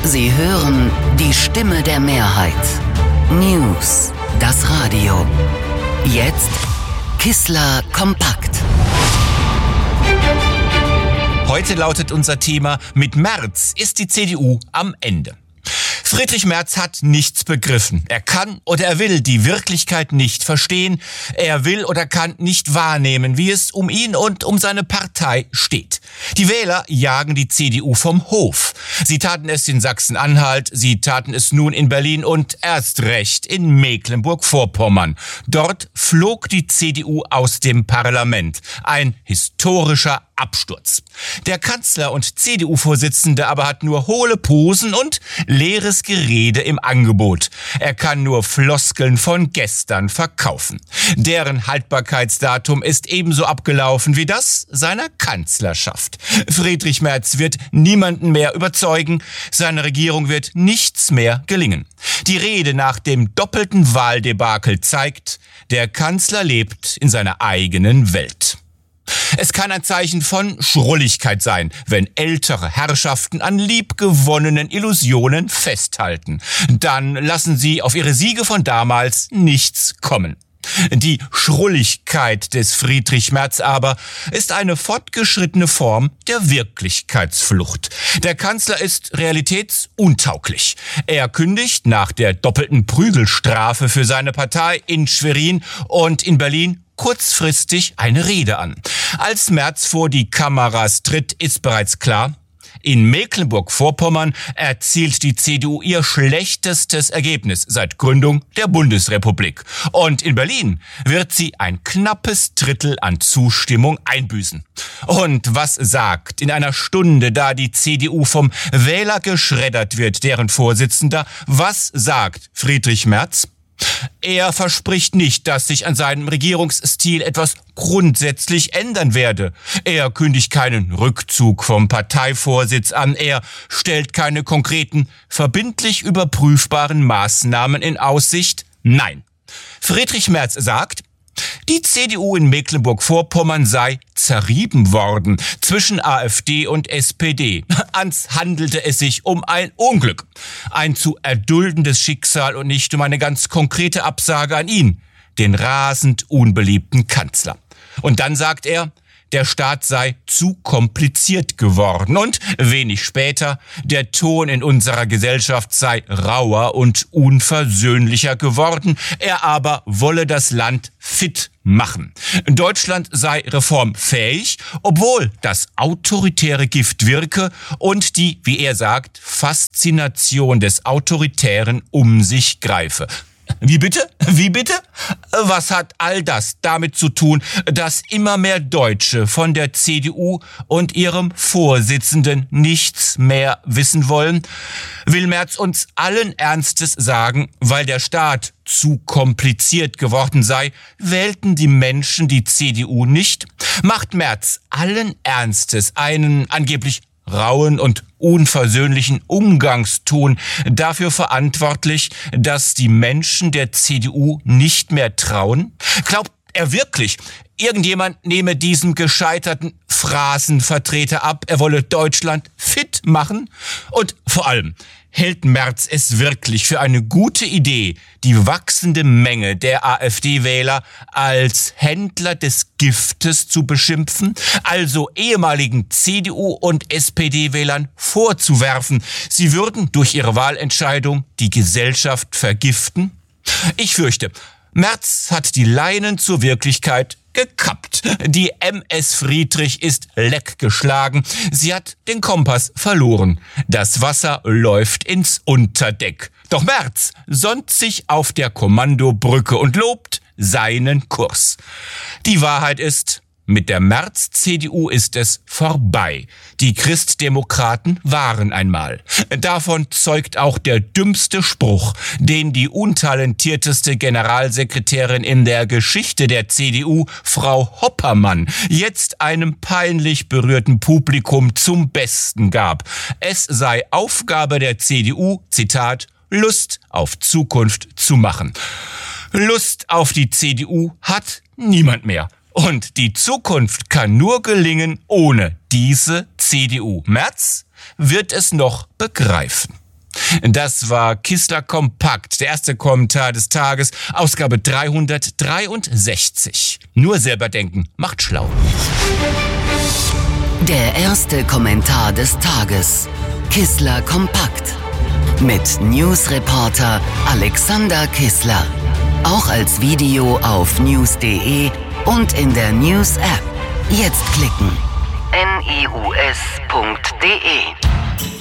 Sie hören die Stimme der Mehrheit. News, das Radio. Jetzt Kissler kompakt. Heute lautet unser Thema: Mit Merz ist die CDU am Ende. Friedrich Merz hat nichts begriffen. Er kann oder er will die Wirklichkeit nicht verstehen. Er will oder kann nicht wahrnehmen, wie es um ihn und um seine Partei steht. Die Wähler jagen die CDU vom Hof. Sie taten es in Sachsen-Anhalt, sie taten es nun in Berlin und erst recht in Mecklenburg-Vorpommern. Dort flog die CDU aus dem Parlament. Ein historischer Absturz. Der Kanzler und CDU-Vorsitzende aber hat nur hohle Posen und leeres Gerede im Angebot. Er kann nur Floskeln von gestern verkaufen. Deren Haltbarkeitsdatum ist ebenso abgelaufen wie das seiner Kanzlerschaft. Friedrich Merz wird niemanden mehr überzeugen. Seiner Regierung wird nichts mehr gelingen. Die Rede nach dem doppelten Wahldebakel zeigt, der Kanzler lebt in seiner eigenen Welt. Es kann ein Zeichen von Schrulligkeit sein, wenn ältere Herrschaften an liebgewonnenen Illusionen festhalten. Dann lassen sie auf ihre Siege von damals nichts kommen. Die Schrulligkeit des Friedrich Merz aber ist eine fortgeschrittene Form der Wirklichkeitsflucht. Der Kanzler ist realitätsuntauglich. Er kündigt nach der doppelten Prügelstrafe für seine Partei in Schwerin und in Berlin kurzfristig eine Rede an. Als Merz vor die Kameras tritt, ist bereits klar: In Mecklenburg-Vorpommern erzielt die CDU ihr schlechtestes Ergebnis seit Gründung der Bundesrepublik. Und in Berlin wird sie ein knappes Drittel an Zustimmung einbüßen. Und was sagt in einer Stunde, da die CDU vom Wähler geschreddert wird, deren Vorsitzender, was sagt Friedrich Merz? Er verspricht nicht, dass sich an seinem Regierungsstil etwas grundsätzlich ändern werde. Er kündigt keinen Rückzug vom Parteivorsitz an. Er stellt keine konkreten, verbindlich überprüfbaren Maßnahmen in Aussicht. Nein. Friedrich Merz sagt, die CDU in Mecklenburg-Vorpommern sei zerrieben worden zwischen AfD und SPD. Ans handelte es sich um ein Unglück, ein zu erduldendes Schicksal und nicht um eine ganz konkrete Absage an ihn, den rasend unbeliebten Kanzler. Und dann sagt er, der Staat sei zu kompliziert geworden und wenig später, der Ton in unserer Gesellschaft sei rauer und unversöhnlicher geworden, er aber wolle das Land fit machen. Deutschland sei reformfähig, obwohl das autoritäre Gift wirke und die, wie er sagt, Faszination des Autoritären um sich greife. Wie bitte? Wie bitte? Was hat all das damit zu tun, dass immer mehr Deutsche von der CDU und ihrem Vorsitzenden nichts mehr wissen wollen? Will Merz uns allen Ernstes sagen, weil der Staat zu kompliziert geworden sei, wählten die Menschen die CDU nicht? Macht Merz allen Ernstes einen angeblich rauen und unversöhnlichen Umgangston dafür verantwortlich, dass die Menschen der CDU nicht mehr trauen? Glaubt er wirklich, irgendjemand nehme diesem gescheiterten Phrasenvertreter ab, er wolle Deutschland fit machen? Und vor allem, hält Merz es wirklich für eine gute Idee, die wachsende Menge der AfD-Wähler als Händler des Giftes zu beschimpfen, also ehemaligen CDU- und SPD-Wählern vorzuwerfen, sie würden durch ihre Wahlentscheidung die Gesellschaft vergiften? Ich fürchte, Merz hat die Leinen zur Wirklichkeit gekappt. Die MS Friedrich ist leck geschlagen. Sie hat den Kompass verloren. Das Wasser läuft ins Unterdeck. Doch Merz sonnt sich auf der Kommandobrücke und lobt seinen Kurs. Die Wahrheit ist, mit der Merz-CDU ist es vorbei. Die Christdemokraten waren einmal. Davon zeugt auch der dümmste Spruch, den die untalentierteste Generalsekretärin in der Geschichte der CDU, Frau Hoppermann, jetzt einem peinlich berührten Publikum zum Besten gab. Es sei Aufgabe der CDU, Zitat, Lust auf Zukunft zu machen. Lust auf die CDU hat niemand mehr. Und die Zukunft kann nur gelingen ohne diese CDU. Merz wird es noch begreifen. Das war Kistler Kompakt, der erste Kommentar des Tages, Ausgabe 363. Nur selber denken macht schlau. Der erste Kommentar des Tages. Kistler Kompakt. Mit Newsreporter Alexander Kistler. Auch als Video auf news.de und in der News-App. Jetzt klicken. news.de